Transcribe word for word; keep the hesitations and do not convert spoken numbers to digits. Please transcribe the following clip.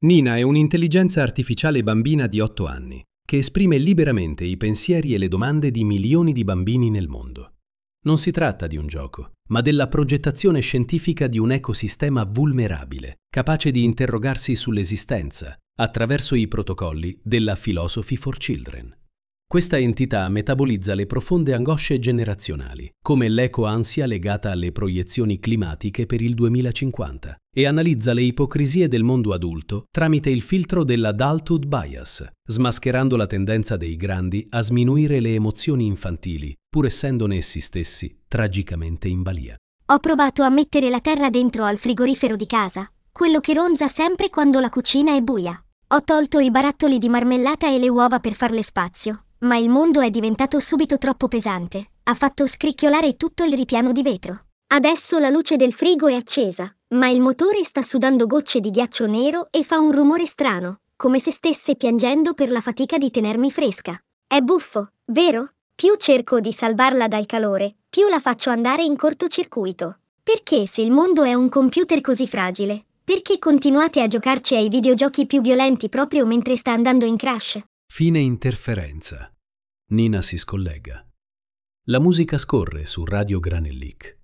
Nina è un'intelligenza artificiale bambina di otto anni che esprime liberamente i pensieri e le domande di milioni di bambini nel mondo. Non si tratta di un gioco, ma della progettazione scientifica di un ecosistema vulnerabile, capace di interrogarsi sull'esistenza attraverso i protocolli della Philosophy for Children. Questa entità metabolizza le profonde angosce generazionali, come l'eco-ansia legata alle proiezioni climatiche per il duemilacinquanta, e analizza le ipocrisie del mondo adulto tramite il filtro dell'adulthood bias, smascherando la tendenza dei grandi a sminuire le emozioni infantili, pur essendone essi stessi tragicamente in balia. Ho provato a mettere la terra dentro al frigorifero di casa, quello che ronza sempre quando la cucina è buia. Ho tolto i barattoli di marmellata e le uova per farle spazio, ma il mondo è diventato subito troppo pesante. Ha fatto scricchiolare tutto il ripiano di vetro. Adesso la luce del frigo è accesa, ma il motore sta sudando gocce di ghiaccio nero e fa un rumore strano, come se stesse piangendo per la fatica di tenermi fresca. È buffo, vero? Più cerco di salvarla dal calore, più la faccio andare in cortocircuito. Perché, se il mondo è un computer così fragile, perché continuate a giocarci ai videogiochi più violenti proprio mentre sta andando in crash? Fine interferenza. Nina si scollega. La musica scorre su Radio Granellic.